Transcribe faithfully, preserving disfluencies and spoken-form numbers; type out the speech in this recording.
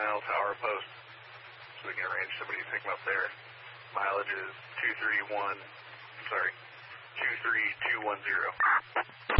mile tower post, so we can arrange somebody to pick them up there. Mileage is two three one, sorry, two three two one zero.